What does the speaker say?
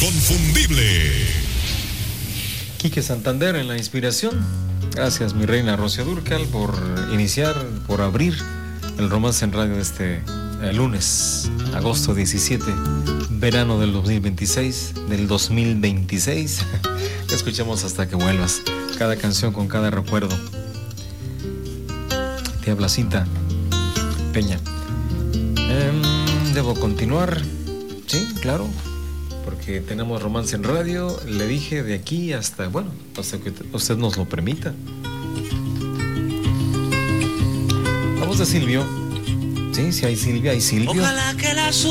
inconfundible. Quique Santander en la inspiración. Gracias, mi reina Rocío Dúrcal, por abrir el Romance en Radio de este lunes, agosto 17, verano del 2026. Te escuchamos hasta que vuelvas. Cada canción con cada recuerdo. Te habla Cinta Peña. Debo continuar. Sí, claro, porque tenemos Romance en Radio. Le dije de aquí hasta, bueno, hasta que usted nos lo permita. Vamos de Silvio. Sí, si hay Silvia, hay Silvio. Ojalá que la